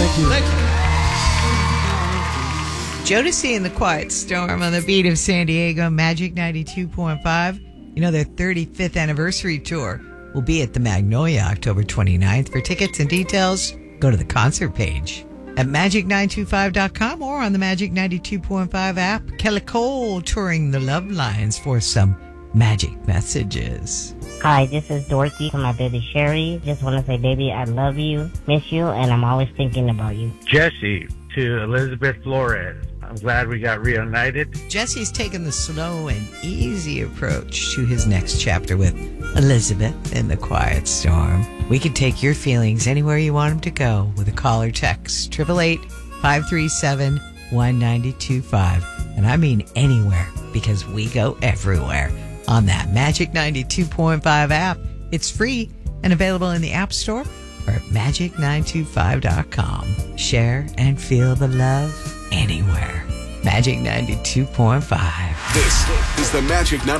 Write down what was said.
Thank you. Jodeci and the Quiet Storm on the beat of San Diego, Magic 92.5. You know, their 35th anniversary tour will be at the Magnolia October 29th. For tickets and details, go to the concert page at magic925.com or on the Magic 92.5 app. Kelly Cole touring the Love Lines for some magic messages. Hi, this is Dorothy from my baby Sherry. Just want to say, baby, I love you, miss you, and I'm always thinking about you. Jesse to Elizabeth Flores. I'm glad we got reunited. Jesse's taken the slow and easy approach to his next chapter with Elizabeth in the Quiet Storm. We can take your feelings anywhere you want them to go with a call or text. 888-537-1925. And I mean anywhere, because we go everywhere on that Magic 92.5 app. It's free and available in the App Store or at magic925.com. Share and feel the love anywhere. Magic 92.5. This is the Magic 92.5